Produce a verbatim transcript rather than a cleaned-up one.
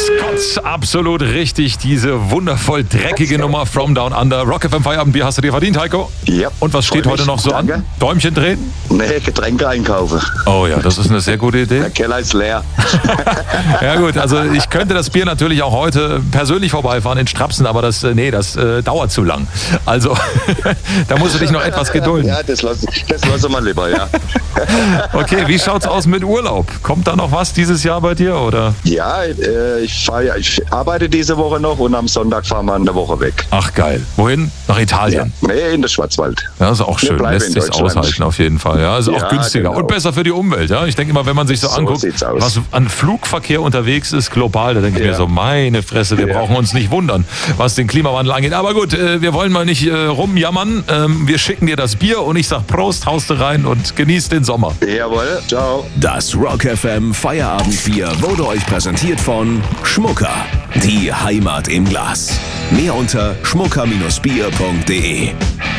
Scott, absolut richtig. Diese wundervoll dreckige Nummer From Down Under. Rock F M Feierabendbier hast du dir verdient, Heiko? Ja. Und was steht heute noch so Danke. an? Däumchen drehen? Nee, Getränke einkaufen. Oh ja, das ist eine sehr gute Idee. Der Keller ist leer. Ja gut, also ich könnte das Bier natürlich auch heute persönlich vorbeifahren in Strapsen, aber das, nee, das äh, dauert zu lang. Also da musst du dich noch etwas gedulden. Ja, das lasse das lass mal lieber, ja. Okay, wie schaut's aus mit Urlaub? Kommt da noch was dieses Jahr bei dir, oder? Ja, äh, ich, fahr, ja, ich arbeite diese Woche noch und am Sonntag fahren wir eine Woche weg. Ach geil. Wohin? Nach Italien? Ja. Nee, in der Schwarzwald. Ja, ist auch schön. Lässt sich aushalten auf jeden Fall. Ja, ist ja, auch günstiger genau. und besser für die Umwelt. Ja, ich denke immer, wenn man sich so, So anguckt, sieht's aus. was an Flugverkehr unterwegs ist global, da denke ich Ja. mir so, meine Fresse, wir Ja. brauchen uns nicht wundern, was den Klimawandel angeht. Aber gut, äh, wir wollen mal nicht äh, rumjammern. Ähm, wir schicken dir das Bier und ich sag Prost, haust du rein und genießt den Sommer. Jawohl, ciao. Das Rock F M Feierabendbier wurde euch präsentiert von Schmucker. Die Heimat im Glas. Mehr unter schmucker Bindestrich bier punkt de.